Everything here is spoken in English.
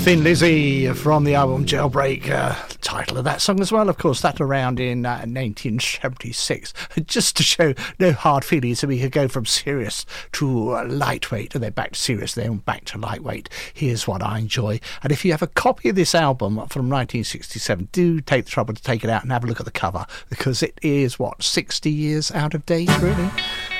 Thin Lizzy from the album Jailbreak, title of that song as well, of course, that around in 1976, just to show no hard feelings, so we could go from serious to lightweight, and then back to serious, then back to lightweight. Here's what I enjoy. And if you have a copy of this album from 1967, do take the trouble to take it out and have a look at the cover, because it is, 60 years out of date, really?